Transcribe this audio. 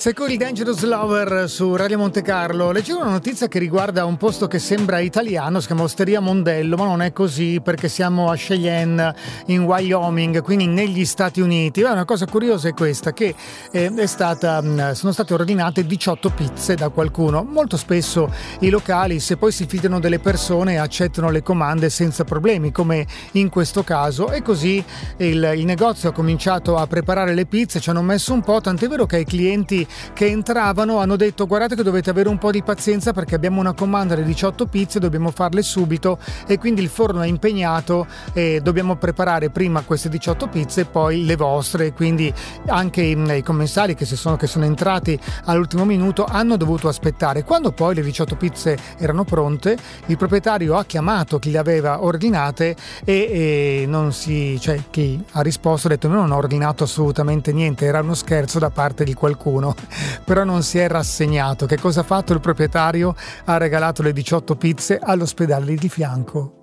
Security Dangerous Lover su Radio Monte Carlo. Leggevo una notizia che riguarda un posto che sembra italiano, si chiama Osteria Mondello, ma non è così perché siamo a Cheyenne in Wyoming, quindi negli Stati Uniti. Una cosa curiosa è questa, che sono state ordinate 18 pizze da qualcuno. Molto spesso i locali, se poi si fidano delle persone, accettano le comande senza problemi, come in questo caso, e così il negozio ha cominciato a preparare le pizze. Ci hanno messo un po', tant'è vero che ai clienti che entravano hanno detto: guardate che dovete avere un po' di pazienza perché abbiamo una comanda di 18 pizze, dobbiamo farle subito, e quindi il forno è impegnato e dobbiamo preparare prima queste 18 pizze e poi le vostre. Quindi anche i commensali che sono entrati all'ultimo minuto hanno dovuto aspettare. Quando poi le 18 pizze erano pronte, il proprietario ha chiamato chi le aveva ordinate e chi ha risposto ha detto: non ho ordinato assolutamente niente, era uno scherzo da parte di qualcuno. Però non si è rassegnato. Che cosa ha fatto il proprietario? Ha regalato le 18 pizze all'ospedale di fianco.